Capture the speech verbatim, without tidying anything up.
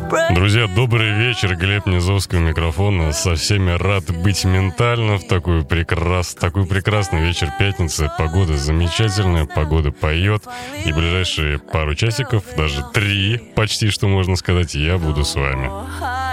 Друзья, добрый вечер. Глеб Низовский у микрофона. Со всеми рад быть ментально в такой, прекрас... такой прекрасный вечер пятницы. Погода замечательная, погода поет. И ближайшие пару часиков, даже три, почти что можно сказать, я буду с вами.